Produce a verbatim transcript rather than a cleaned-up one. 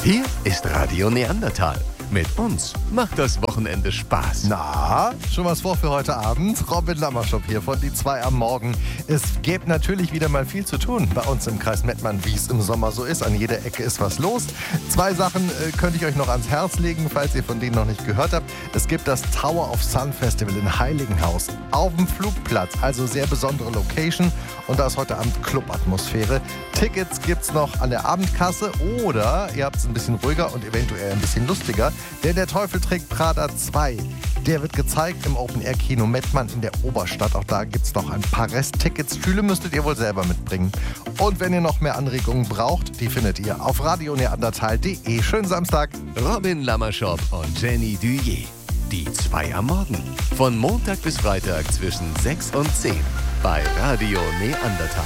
Hier ist Radio Neandertal. Mit uns macht das Wochenende Spaß. Na, schon was vor für heute Abend? Robin Lammerschop hier von Die zwei am Morgen. Es gäbe natürlich wieder mal viel zu tun bei uns im Kreis Mettmann, wie es im Sommer so ist. An jeder Ecke ist was los. Zwei Sachen äh, könnte ich euch noch ans Herz legen, falls ihr von denen noch nicht gehört habt. Es gibt das Tower of Sun Festival in Heiligenhaus auf dem Flugplatz, also sehr besondere Location. Und da ist heute Abend Clubatmosphäre. Tickets gibt's noch an der Abendkasse oder ihr habt es ein bisschen ruhiger und eventuell ein bisschen lustiger. Denn der Teufel trägt Prada zwei. Der wird gezeigt im Open-Air-Kino Mettmann in der Oberstadt. Auch da gibt es noch ein paar Resttickets. Stühle müsstet ihr wohl selber mitbringen. Und wenn ihr noch mehr Anregungen braucht, die findet ihr auf radio neandertal punkt de. Schönen Samstag. Robin Lammerschop und Jenny Duyer. Die zwei am Morgen. Von Montag bis Freitag zwischen sechs und zehn bei Radio Neandertal.